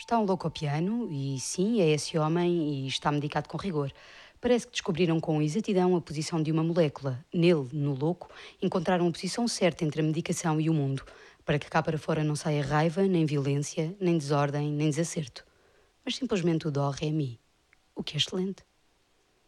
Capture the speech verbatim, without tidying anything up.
Está um louco ao piano, e sim, é esse homem e está medicado com rigor. Parece que descobriram com exatidão a posição de uma molécula. Nele, no louco, encontraram a posição certa entre a medicação e o mundo, para que cá para fora não saia raiva, nem violência, nem desordem, nem desacerto. Mas simplesmente o dó, ré, mi. O que é excelente.